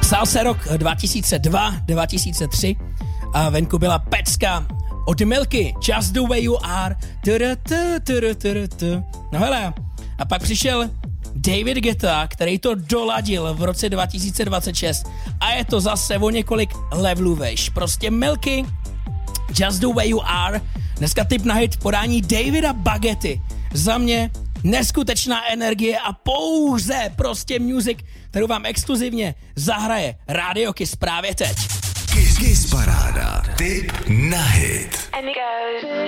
Stal se rok 2002, 2003 a venku byla pecka od Milky, Just the way you are. No hele, a pak přišel David Guetta, který to doladil v roce 2026 a je to zase o několik levelů vejš. Prostě Milky, Just the way you are, dneska tip na hit podání Davida Bagety. Za mě neskutečná energie a pouze prostě music, kterou vám exkluzivně zahraje Radio Kiss právě teď. Kiss Paráda, tip na hit.